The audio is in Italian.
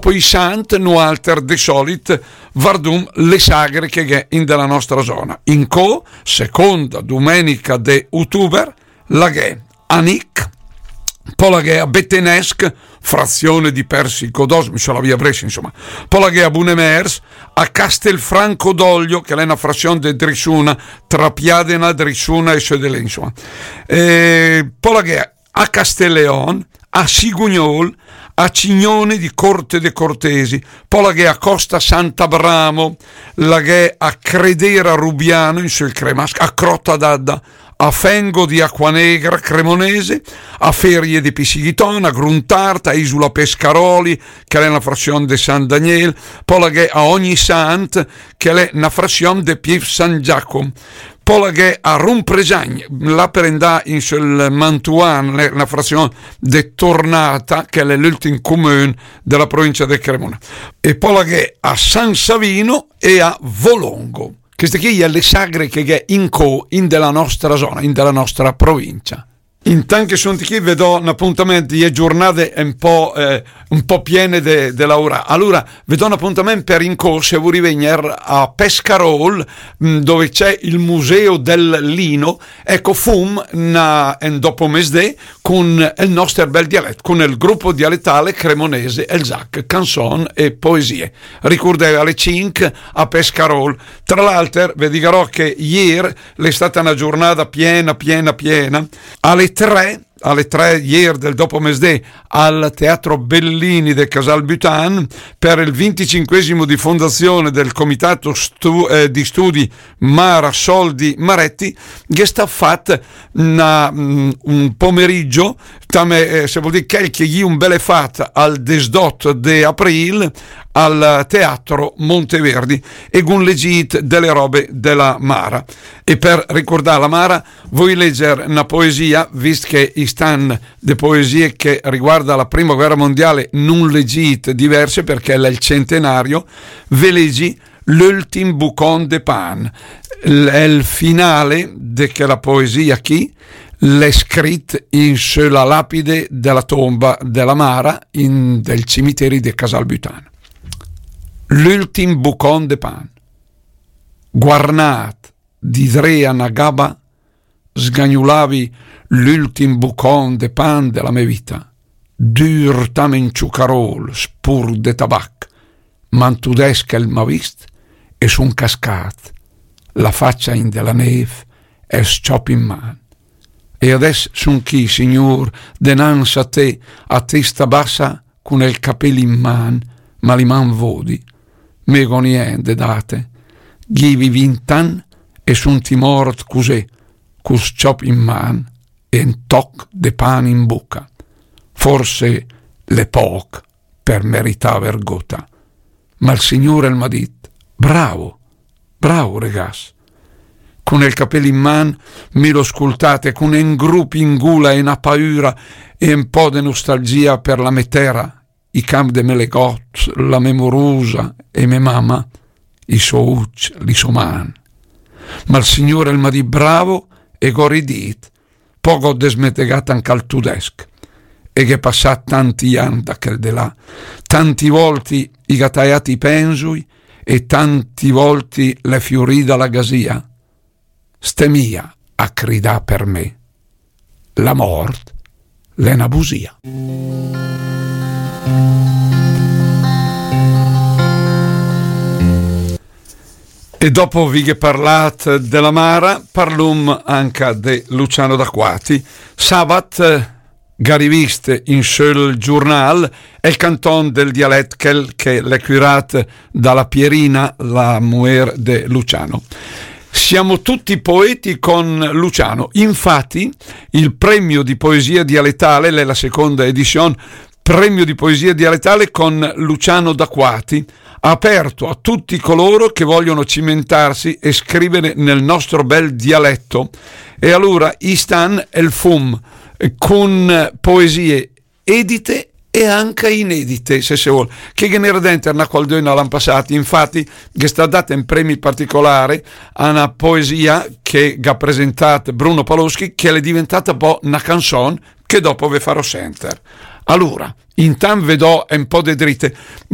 dopo i sant, nu alter de solit, vardum le sagre che è in della nostra zona. In co, seconda domenica de ottobre, la che Anic, poi la che a Bettenesc, frazione di Persico d'Os, mi sono la via Brescia, insomma, poi la che a Bunemers, a Castelfranco d'Oglio, che è una frazione di Drissuna, tra Piadena, Drissuna e Södele, insomma. Poi la che a Castelleon, a Sigugnol, a Cignone di Corte de Cortesi, poi la che a Costa Sant'Abramo, la che a Credera Rubiano, in sul Cremasca, a Crotta d'Adda, a Fengo di Acquanegra Cremonese, a Ferie di Pisighiton, a Gruntarta, a Isula Pescaroli, che è una frazione di San Daniel, poi la che a Ognisant, che è una frazione di Pieve San Giacomo, poi la che a Rumpresagna, la prenda in sul Mantuan, una frazione di Tornata, che è l'ultimo comune della provincia di Cremona, e poi la che a San Savino e a Volongo. Queste qui sono le sagre che è in della nostra zona, in della nostra provincia. Intanto sono qui, vedo un appuntamento di giornate un po' piene della ora. Allora, vedo un appuntamento per Inco, se vuoi venire a Pescarol, dove c'è il museo del lino, ecco, dopo mesdè, con il nostro bel dialetto, con il gruppo dialettale cremonese, el ZAC, canzone e poesie. Ricordate alle 5 a Pescarol. Tra l'altro, vi dirò che ieri è stata una giornata piena. Alle 3 ieri del dopo mesdè al Teatro Bellini del Casal Butan per il 25esimo di fondazione del Comitato di Studi Mara Soldi Maretti, che sta fatto un pomeriggio, se vuol dire che gli un belle fat al desdot de April al Teatro Monteverdi e un legit delle robe della Mara. E per ricordare la Mara vuoi leggere una poesia, visto che stan de poesie che riguarda la prima guerra mondiale non legit diverse perché è il centenario, ve leggi l'ultime boucon de pan, è il finale de che la poesia chi l'è scritta in sulla lapide della tomba della Mara del cimitero di Casalbutano. L'ultime boucon de pan, guarnat di Drea Nagaba, sgagnulavi l'ultime boucon de pan della mia vita, dur tamenciucarol, spur de tabac, mantudesca m'ha vist e son cascat, la faccia in della neve e sciop in man. E adesso son chi, signor, denanza a testa bassa, con il capello in man, ma li man vodi, mego niente date, ghivi vintan e son timort così, cus sciop in man e un toc de pane in bocca. Forse le poc per meritare vergota. Ma il Signore m'ha dit, bravo ragazzo. Con il capello in man mi lo ascoltate, con un gruppo in gula e una paura e un po' di nostalgia per la metera, i camp de Melegot, la memorusa e me mamma, i souc, li soman. Ma il Signore m'ha dit bravo e goridit, poco desmetegata anche al tudesc. E che passat tanti anni da quel de là, tanti volti i gataiati pensui e tanti volti le fiorida la gasia, stemia a cridà per me, la mort l'è una busia. E dopo vi che parlat della Mara, parlum anche di Luciano D'Acquati. Sabat gariviste in sul giornal è il canton del dialetto che l'è curato dalla Pierina, la mujer de Luciano. Siamo tutti poeti con Luciano. Infatti il premio di poesia dialettale, è la seconda edizione, premio di poesia dialettale con Luciano D'Acquati, aperto a tutti coloro che vogliono cimentarsi e scrivere nel nostro bel dialetto. E allora istan el fum con poesie edite e anche inedite, se si vuole, che genera dentro una qualcuno l'anno passato. Infatti che sta data in premi particolari a una poesia che ha presentato Bruno Paloschi, che è diventata un po' una canzone che dopo vi farò sentire. Allora, intanto vedo un po' di dritte.